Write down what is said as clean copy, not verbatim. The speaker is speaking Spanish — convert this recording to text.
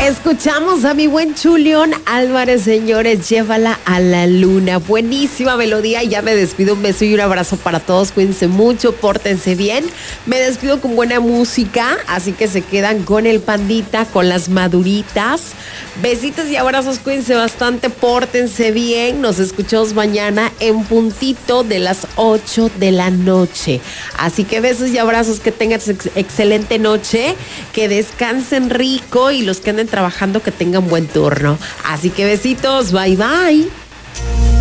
Escuchamos a mi buen Julián Álvarez, señores, llévala a la luna. Buenísima melodía y ya me despido. Un beso y un abrazo para todos. Cuídense mucho, pórtense bien. Me despido con buena música, así que se quedan con el Pandita, con las Maduritas. Besitos y abrazos, cuídense bastante, pórtense bien. Nos escuchamos mañana en puntito de las 8 de la noche. Así que besos y abrazos, que tengan excelente noche, que descansen rico y los que anden trabajando que tengan buen turno. Así que besitos, bye bye.